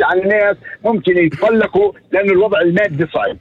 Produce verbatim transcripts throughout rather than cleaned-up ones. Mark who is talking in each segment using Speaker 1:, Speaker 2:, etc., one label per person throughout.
Speaker 1: على ناس ممكن يتطلقوا لأن الوضع المادي صعب.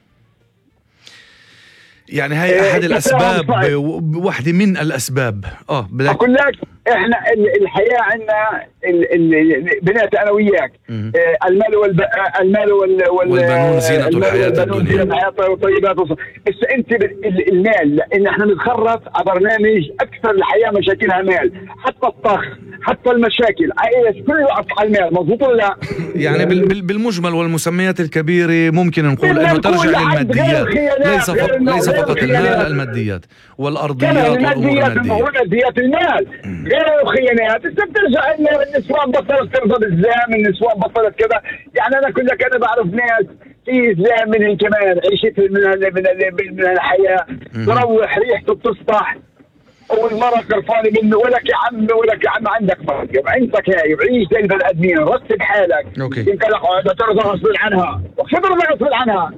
Speaker 2: يعني هاي أحد الأسباب، واحدة من الأسباب. آه
Speaker 1: بدك أقول لك إحنا الحياة عندنا البنات أنا وياك، المال والب... المال وال... وال...
Speaker 2: والبنون زينة الحياة الدنيا.
Speaker 1: الحياة طيبات وص... أنت المال، لأن إحنا بنتخرط على برنامج أكثر الحياة مشاكلها مال، حتى الطخ حتى المشاكل عائلة كله على المال. مضبوط ولا لا؟
Speaker 2: يعني بال... بالمجمل والمسميات الكبيرة ممكن نقول إنه ترجع للماديات، ليس فقط ليس فقط المال، الماديات والأرضيات والأمور المادية.
Speaker 1: ماديات المال غير الخيانات. انت بترجع ان النسوان بطلت ترضى بالزلام، النسوان بطلت كذا. يعني انا كل لك انا بعرف ناس في زلام منهم كمان عيشت من من من الحياه، تروح ريحته بتسطح والمرة قرفانة منه. ولك يا عم ولك يا عم عندك مرض، عندك هاي عيش زي البني ادمين، رتب حالك. يمكن لك ترضى غصب عنها، وشو ترضى غصب عنها؟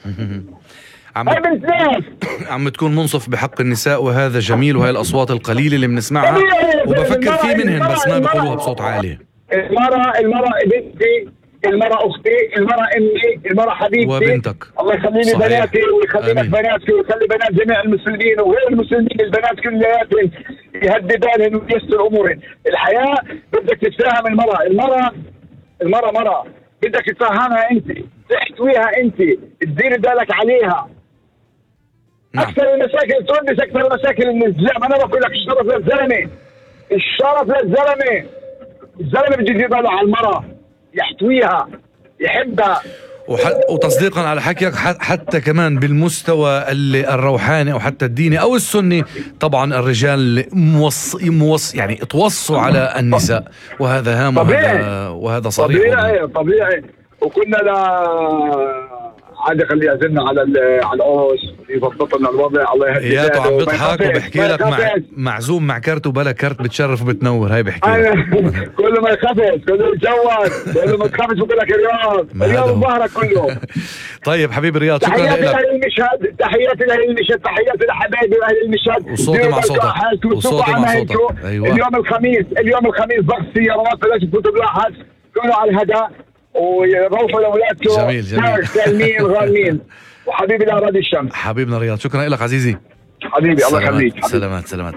Speaker 2: عم عم تكون منصف بحق النساء، وهذا جميل، وهي الأصوات القليلة اللي بنسمعها وبفكر في منهن بس ما بيقولوها بصوت عالي.
Speaker 1: المرأة المرأة بنتي، المرأة أختي، المرأة أمي، المرأة حبيبتي
Speaker 2: وبنتك.
Speaker 1: الله يخلي لي بناتي ويخلي لك بناتي ويخلي بنات جميع المسلمين وغير المسلمين. البنات كلياتهم يهدي بالهن وييسر أمورهن. الحياة بدك تتفاهم المرأة، المرأة المرأة مرأة بدك تفهمها أنت، تحتويها أنت، تدير بالك عليها. نعم. أكثر المشاكل تونس، أكثر المشاكل من الزلمة. أنا بقول لك الشرف للزلمة، الشرف للزلمة. الزلمة بده يدير باله على المرأة، يحتويها، يحبها.
Speaker 2: وتصديقا على حكيك حتى كمان بالمستوى الروحاني أو حتى الديني أو السني، طبعا الرجال موص موص يعني توصوا على النساء، وهذا هام وهذا, وهذا صريح.
Speaker 1: طبيعي طبيعي. وكنا لا عادي خليه يعزمنا على على القوس يضبط لنا الوضع. الله يهدي
Speaker 2: ياته عم بضحك وبحكي لك مع معزوم مع كارت وبلا كارت بتشرف وبتنور. هاي بحكي لك
Speaker 1: كله ما يخافش، كله يتجوز، كله ما تخافش. بقول لك الرياض الرياض ظهرك كله.
Speaker 2: طيب حبيبي رياض، شكرا لك.
Speaker 1: تحياتي لاهل المشهد، تحياتي لاهل المشهد، تحياتي لحبايبي واهل المشهد.
Speaker 2: وصوتي مع صوتك، وصوتي مع صوتك.
Speaker 1: أيوة. اليوم الخميس، اليوم الخميس ضغط سيارات بلاش تفوتوا بلاحظ، كونوا على الهدى ويروحوا لاولادكم.
Speaker 2: جميل جميل.
Speaker 1: سالمين غانمين. وحبيبي لأراضي الشمس.
Speaker 2: حبيبنا رياض، شكرا لك عزيزي.
Speaker 1: حبيبي الله يخليك.
Speaker 2: سلامات سلامات.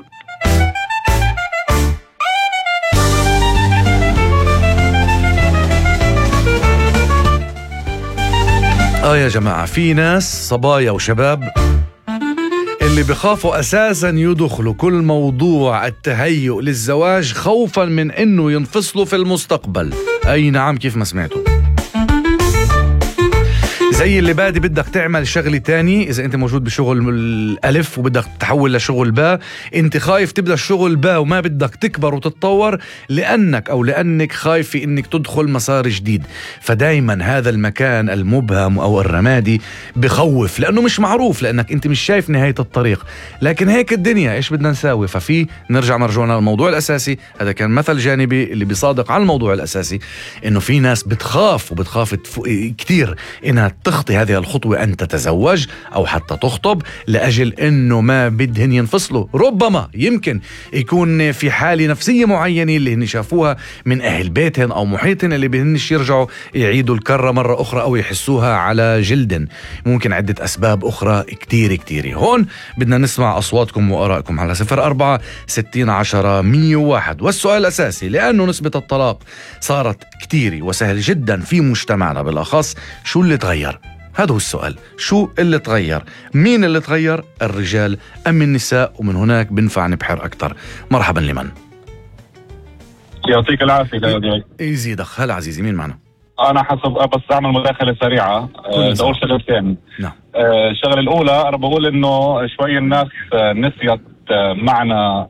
Speaker 2: اه يا جماعة، في ناس صبايا وشباب اللي بخافوا أساساً يدخلوا كل موضوع التهيؤ للزواج خوفاً من إنه ينفصلوا في المستقبل. أي نعم، كيف ما سمعتوا. زي اللي بادي بدك تعمل شغلة تاني، إذا أنت موجود بشغل الألف وبدك تحول لشغل باء، أنت خايف تبدأ الشغل باء وما بدك تكبر وتتطور لأنك أو لأنك خايف إنك تدخل مسار جديد. فدايما هذا المكان المبهم أو الرمادي بخوف لأنه مش معروف، لأنك أنت مش شايف نهاية الطريق. لكن هيك الدنيا، إيش بدنا نساوي؟ ففي نرجع مرجونا للموضوع الأساسي. هذا كان مثل جانبي اللي بيصادق على الموضوع الأساسي، إنه في ناس بتخاف وبتخاف كتير إنها تخطي هذه الخطوة أن تتزوج أو حتى تخطب لأجل أنه ما بدهن ينفصلوا. ربما يمكن يكون في حالة نفسية معينة اللي هن شافوها من أهل بيتهن أو محيطهن اللي بهنش يرجعوا يعيدوا الكرة مرة أخرى أو يحسوها على جلدن. ممكن عدة أسباب أخرى كتير كتير. هون بدنا نسمع أصواتكم وآرائكم على صفر أربعة ستين عشرة مية وواحد. والسؤال الأساسي، لأنه نسبة الطلاق صارت كتير وسهل جدا في مجتمعنا بالأخص، شو اللي تغير؟ هذا هو السؤال، شو اللي تغير؟ مين اللي تغير؟ الرجال أم النساء؟ ومن هناك بنفع نبحر أكتر. مرحبا لمن؟
Speaker 3: يعطيك العافية. لا
Speaker 2: يزيدك. هلا عزيزي، مين معنا؟
Speaker 3: أنا حسب بس أعمل مداخلة سريعة. دور شغلتين.
Speaker 2: نعم.
Speaker 3: الشغلة الأولى أنا بقول إنه شوي الناس نسيت معنى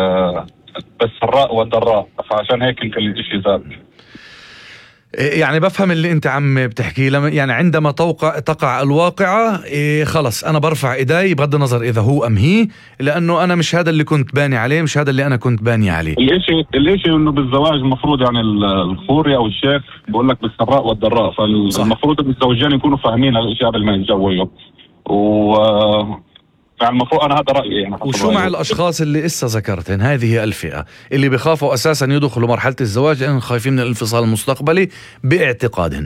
Speaker 3: بالسراء والضراء، فعشان هيك يمكن الإشي زاد.
Speaker 2: يعني بفهم اللي انت عم بتحكي. لما يعني عندما توقع تقع الواقعة إيه خلص انا برفع ايدي بغض النظر اذا هو ام هي، لانه انا مش هذا اللي كنت باني عليه، مش هذا اللي انا كنت باني عليه.
Speaker 3: الاشي الاشي انه بالزواج المفروض يعني الخوري او الشيخ بقول لك بالسراء والضراء، فالمفروض ان الزوجين يكونوا فاهمين هالاشي قبل ما يتزوجوا. و يعني المفروض انا هذا رايي يعني.
Speaker 2: وشو مع الاشخاص اللي اسا ذكرتن، هذه الفئه اللي بيخافوا اساسا يدخلوا مرحله الزواج لان خايفين من الانفصال المستقبلي باعتقادهم